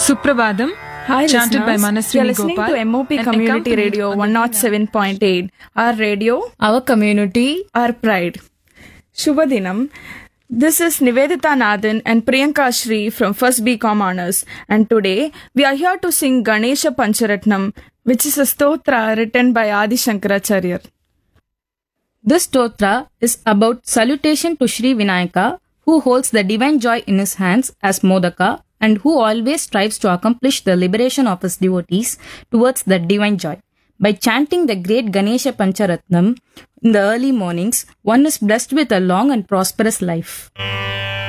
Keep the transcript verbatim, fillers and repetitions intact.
Suprabhadam, Hi, chanted by listeners. You're Manaswini listening Gopal to M O P and Community accompanied Radio on the one oh seven point eight. Our radio, our community. our pride. Shubhadinam. This is Nivedita Nathan and Priyanka Shri from First B Com Honors, and today we are here to sing Ganesha Pancharatnam, which is a stotra written by Adi Shankaracharya. This stotra is about salutation to Sri Vinayaka, who holds the divine joy in his hands as Modaka and who always strives to accomplish the liberation of his devotees towards the divine joy. By chanting the great Ganesha Pancharatnam in the early mornings, one is blessed with a long and prosperous life.